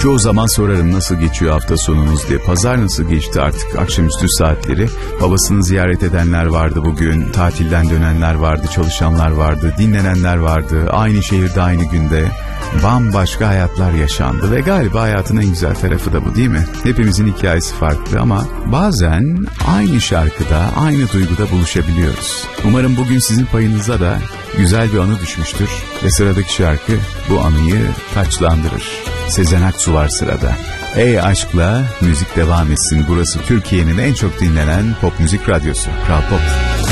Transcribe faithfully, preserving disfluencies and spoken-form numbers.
Çoğu zaman sorarım nasıl geçiyor hafta sonunuz diye. Pazar nasıl geçti artık akşamüstü saatleri. Babasını ziyaret edenler vardı bugün. Tatilden dönenler vardı, çalışanlar vardı, dinlenenler vardı. Aynı şehirde aynı günde bambaşka hayatlar yaşandı. Ve galiba hayatın en güzel tarafı da bu, değil mi? Hepimizin hikayesi farklı ama bazen aynı şarkıda, aynı duyguda buluşabiliyoruz. Umarım bugün sizin payınıza da güzel bir anı düşmüştür. Ve sıradaki şarkı bu anıyı taçlandırır. Sezen Aksu var sırada. Ey aşkla müzik devam etsin. Burası Türkiye'nin en çok dinlenen pop müzik radyosu. Kral Pop.